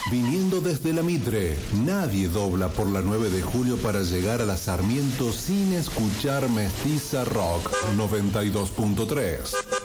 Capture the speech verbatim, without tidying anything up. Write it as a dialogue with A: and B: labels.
A: Viniendo desde la Mitre, nadie dobla por la nueve de julio para llegar a la Sarmiento sin escuchar Mestiza Rock noventa y dos punto tres.